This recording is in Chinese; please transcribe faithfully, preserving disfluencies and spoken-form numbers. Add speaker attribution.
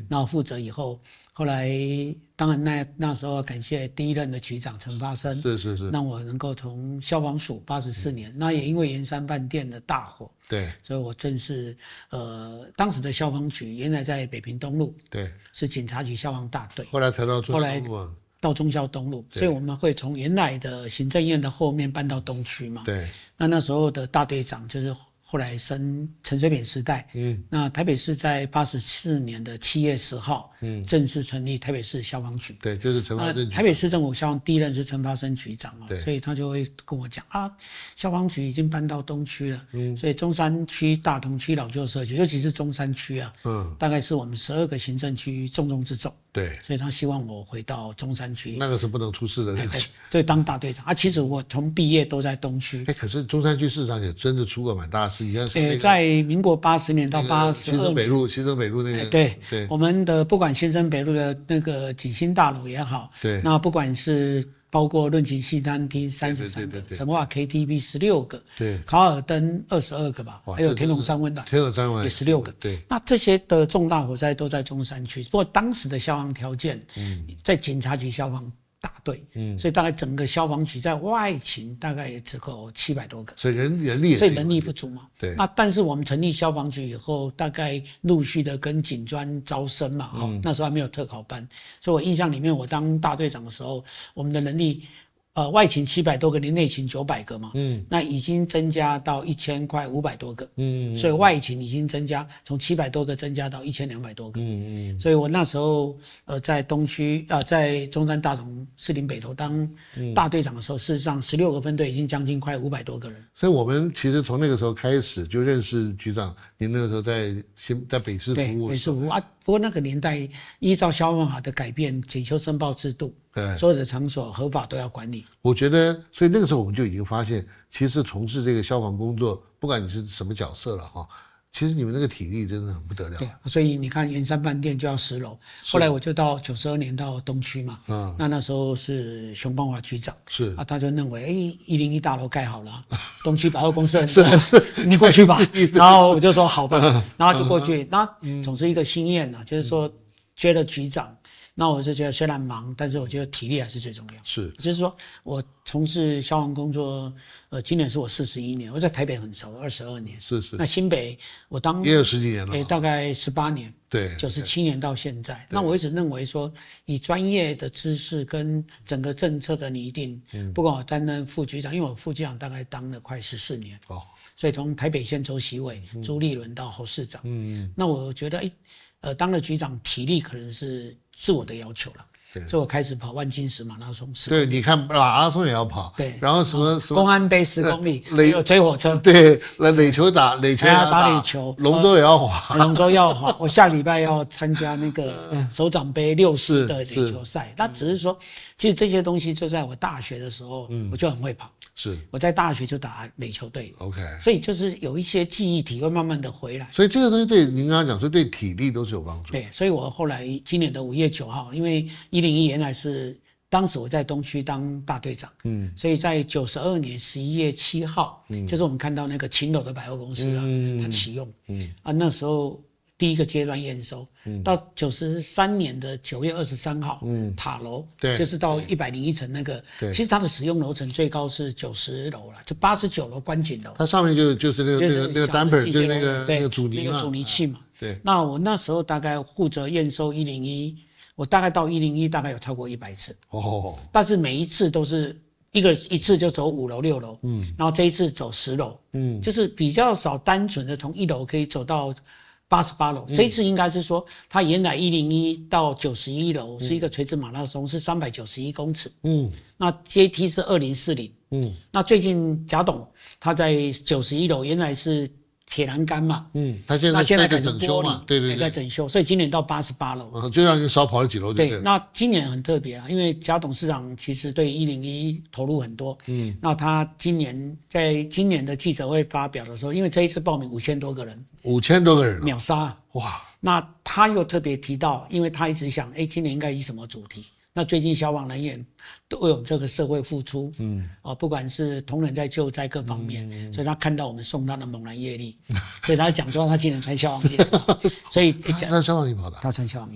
Speaker 1: 然后负责以后，后来当然那那时候感谢第一任的局长陈发生，
Speaker 2: 是是是，
Speaker 1: 让我能够从消防署八十四年，那也因为圆山饭店的大火，
Speaker 2: 对，
Speaker 1: 所以我正式呃当时的消防局原来在北平东路，
Speaker 2: 对，
Speaker 1: 是警察局消防大队，
Speaker 2: 后来才到中
Speaker 1: 后来
Speaker 2: 东路啊，
Speaker 1: 到忠孝东路，所以我们会从原来的行政院的后面搬到东区嘛。
Speaker 2: 对，
Speaker 1: 那那时候的大队长就是后来升陈水扁时代，嗯，那台北市在八十四年的七月十号，嗯，正式成立台北市消防局。
Speaker 2: 对，就是陈发生局。
Speaker 1: 台北市政府消防第一任是陈发生局长嘛，
Speaker 2: 对，
Speaker 1: 所以他就会跟我讲啊，消防局已经搬到东区了，嗯，所以中山区、大同区、老旧社区，尤其是中山区啊，嗯，大概是我们十二个行政区重中之重。
Speaker 2: 对，
Speaker 1: 所以他希望我回到中山区，
Speaker 2: 那个是不能出事的，
Speaker 1: 对，所以当大队长啊。其实我从毕业都在东区，
Speaker 2: 哎，可是中山区事实上也真的出过蛮大的事，你看，
Speaker 1: 呃，在民国八十年到八十二
Speaker 2: 年，新生北路，新生北路那个，
Speaker 1: 对
Speaker 2: 对，
Speaker 1: 我们的不管新生北路的那个景星大楼也好，
Speaker 2: 对，
Speaker 1: 那不管是包括论琴戏餐厅三十三个，神话 K T V 十六个，
Speaker 2: 对，
Speaker 1: 卡尔登二十二个吧，还有天龙山温暖，
Speaker 2: 天龙山温暖
Speaker 1: 也十六个，
Speaker 2: 对。
Speaker 1: 那这些的重大火灾都在中山区，不过当时的消防条件，嗯，在警察局消防大队，嗯，所以大概整个消防局在外勤大概也只够七百多个，
Speaker 2: 所以人人力也
Speaker 1: 所以人力不足嘛。
Speaker 2: 对。
Speaker 1: 那但是我们成立消防局以后，大概陆续的跟警专招生嘛，嗯、哦，那时候还没有特考班，所以我印象里面，我当大队长的时候，我们的人力。呃，外勤七百多个，内勤九百个嘛，嗯，那已经增加到一千快五百多个，嗯，所以外勤已经增加，从七百多个增加到一千两百多个，嗯嗯，所以我那时候呃在东区啊、呃，在中山大同士林北投当大队长的时候，事实上十六个分队已经将近快五百多个人。
Speaker 2: 所以我们其实从那个时候开始就认识局长，您那个时候在新在北市服务，
Speaker 1: 对，北市服务啊。不过那个年代依照消防法的改变，检修申报制度。对，所有的场所合法都要管理。
Speaker 2: 我觉得，所以那个时候我们就已经发现，其实从事这个消防工作，不管你是什么角色了哈，其实你们那个体力真的很不得了。
Speaker 1: 对，所以你看圆山饭店就要十楼，后来我就到九十二年到东区嘛，嗯，那那时候是熊邦华局长，是啊，他就认为，哎，一零一大楼盖好了，东区百货公司很大，是是，你过去吧。然后我就说好吧，然后就过去，那总是一个心愿呐，就是说接了局长。那我就觉得虽然忙，但是我觉得体力还是最重要。是，就是说我从事消防工作，呃，今年是我四十一年，我在台北很熟，二十二年。是是。那新北我当
Speaker 2: 也有十几年了，
Speaker 1: 诶，大概十八年。对。九十七年到现在，那我一直认为说，以专业的知识跟整个政策的拟定，嗯，不管我担任副局长，因为我副局长大概当了快十四年。哦。所以从台北县州席委、嗯、朱立伦到侯市长，嗯，那我觉得，哎，呃，当了局长，体力可能是是我的要求了。对，所以我开始跑万金石马拉松。
Speaker 2: 对，你看马拉松也要跑。对，然后什么什么
Speaker 1: 公安杯十公里，垒有追火车。
Speaker 2: 对，垒球打垒球
Speaker 1: 打打垒球，
Speaker 2: 龙舟也要滑，
Speaker 1: 龙舟要滑。我下礼拜要参加那个首长杯六十的垒球赛。那只是说，其实这些东西就在我大学的时候，嗯，我就很会跑。是，我在大学就打垒球队 ，OK， 所以就是有一些记忆体会慢慢的回来。
Speaker 2: 所以这个东西对您刚刚讲说对体力都是有帮助。
Speaker 1: 对，所以我后来今年的五月九号，因为一零一原来是当时我在东区当大队长，嗯，所以在九十二年十一月七号，嗯，就是我们看到那个秦楼的百货公司啊，嗯、它启用，嗯啊那时候。第一个阶段验收，嗯、到九十三年的九月二十三号，嗯、塔楼，对，就是到一百零一层那个，其实它的使用楼层最高是九十楼了，就八十九楼观景楼。
Speaker 2: 它上面就就是那个那个那个 damper， 就是那个那个阻尼
Speaker 1: 那个阻尼器嘛。
Speaker 2: 对。
Speaker 1: 那我那时候大概负责验收一零一，我大概到一零一大概有超过一百次。哦。但是每一次都是一个一次就走五楼六楼，嗯，然后这一次走十楼，嗯，就是比较少单纯的从一楼可以走到。八十八楼，这一次应该是说，它原来一零一到九十一楼是一个垂直马拉松，是三百九十一公尺。嗯，那阶梯是二零四零。嗯，那最近贾董他在九十一楼原来是铁栏杆嘛，嗯，
Speaker 2: 他现在现在在整修嘛，对对对，
Speaker 1: 在整修，所以今年到八十八楼，
Speaker 2: 嗯，就让你少跑了几楼就对了。
Speaker 1: 对，那今年很特别啊，因为贾董事长其实对一零一投入很多，嗯，那他今年在今年的记者会发表的时候，因为这一次报名五千多个人，
Speaker 2: 五千多个人
Speaker 1: 秒杀，哇！那他又特别提到，因为他一直想，哎，今年应该以什么主题？那最近消防人员都为我们这个社会付出，嗯，啊，不管是同仁在救灾各方面，嗯、所以他看到我们送他的猛然业力，所以他讲说他今年穿消防衣，所以
Speaker 2: 他穿消防衣跑的，
Speaker 1: 他穿消防衣。